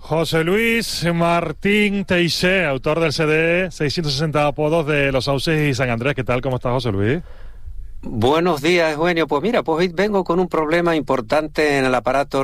José Luis Martín Teixé, autor del CD 660 apodos de Los Sauces y San Andrés. ¿Qué tal? ¿Cómo estás, José Luis? Buenos días, Eugenio. Pues mira, pues hoy vengo con un problema importante en el aparato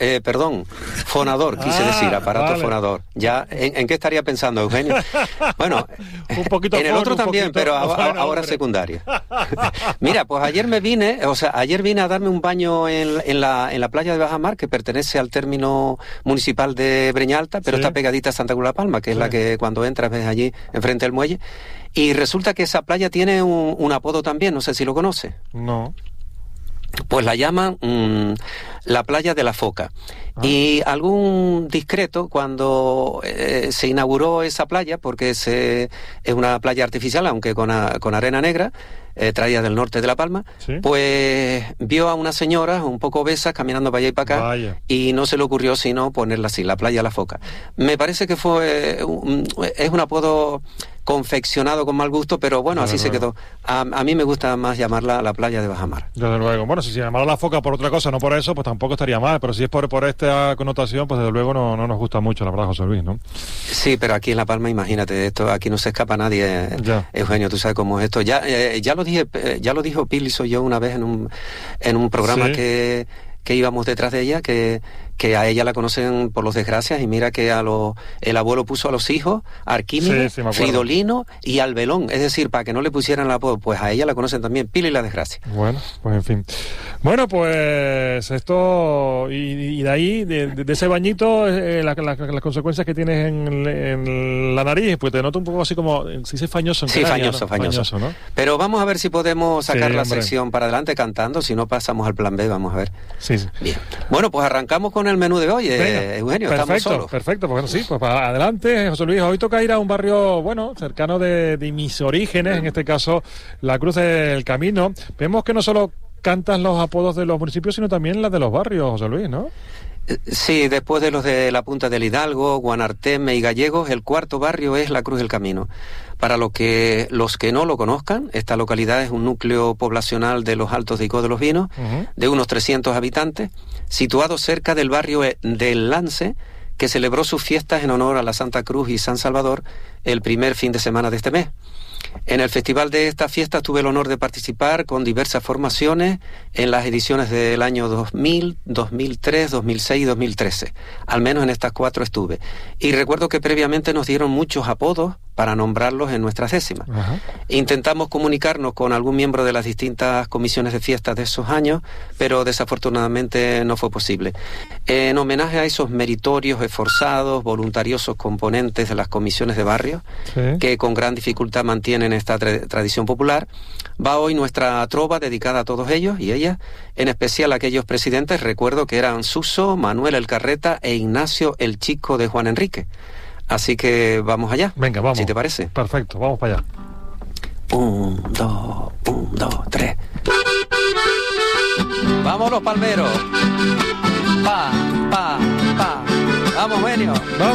fonador, quise decir, aparato vale. Fonador. Ya, ¿en qué estaría pensando, Eugenio? Bueno, un poquito en el otro también, poquito, pero bueno, ahora secundaria. Mira, pues ayer vine a darme un baño en la playa de Bajamar, que pertenece al término municipal de Breña Alta, pero está pegadita a Santa Cruz de la Palma, que es la que cuando entras ves allí enfrente del muelle. Y resulta que esa playa tiene un apodo también, no sé si lo conoce. No. Pues la llaman la playa de la Foca. Y algún discreto, cuando se inauguró esa playa, porque es una playa artificial, aunque con arena negra, traída del norte de La Palma, pues vio a una señora un poco obesa caminando para allá y para acá, y no se le ocurrió sino ponerla así, la playa de la Foca. Me parece que es un apodo confeccionado con mal gusto, pero bueno, así se quedó. A mí me gusta más llamarla la playa de Bajamar. Desde luego. Bueno, si se llamara la Foca por otra cosa, no por eso, pues tampoco estaría mal, pero si es por esta connotación, pues desde luego no nos gusta mucho, la verdad, José Luis, ¿no? Sí, pero aquí en La Palma, imagínate, esto aquí no se escapa nadie, Eugenio, tú sabes cómo es esto. Ya lo dijo Pili, soy yo una vez en un programa que íbamos detrás de ella, que a ella la conocen por los desgracias, y mira que el abuelo puso a los hijos Arquímedes, Fridolino y Albelón, es decir, para que no le pusieran el apodo, pues a ella la conocen también, Pili la desgracia. Bueno, pues en fin. Bueno, pues esto, y de ahí, de ese bañito, las consecuencias que tienes en la nariz, pues te noto un poco así como, si es fañoso. Sí, fañoso, ¿no? Pero vamos a ver si podemos sacar la sección para adelante cantando, si no pasamos al plan B, vamos a ver. Sí. Bien. Bueno, pues arrancamos con el menú de hoy, Eugenio, estamos solos. Perfecto, pues bueno, sí, pues para adelante, José Luis. Hoy toca ir a un barrio, bueno, cercano de mis orígenes, en este caso, la Cruz del Camino. Vemos que no solo cantas los apodos de los municipios, sino también las de los barrios, José Luis, ¿no? Sí, después de los de la Punta del Hidalgo, Guanarteme y Gallegos, el cuarto barrio es la Cruz del Camino. Para los que no lo conozcan, esta localidad es un núcleo poblacional de los Altos de Icó de los Vinos, de unos 300 habitantes, situado cerca del barrio del Lance, que celebró sus fiestas en honor a la Santa Cruz y San Salvador el primer fin de semana de este mes. En el festival de estas fiestas tuve el honor de participar con diversas formaciones en las ediciones del año 2000, 2003, 2006 y 2013. Al menos en estas 4 estuve. Y recuerdo que previamente nos dieron muchos apodos para nombrarlos en nuestras décimas. Intentamos comunicarnos con algún miembro de las distintas comisiones de fiestas de esos años, pero desafortunadamente no fue posible. En homenaje a esos meritorios, esforzados, voluntariosos componentes de las comisiones de barrio, que con gran dificultad mantienen esta tradición popular, va hoy nuestra trova dedicada a todos ellos y ellas, en especial a aquellos presidentes, recuerdo que eran Suso, Manuel el Carreta e Ignacio el Chico de Juan Enrique. Así que vamos allá. Venga, vamos. ¿Si te parece? Perfecto, vamos para allá. 1, 2, 3. ¡Vamos los palmeros! ¡Pa, pa, pa! ¡Vamos, Eugenio!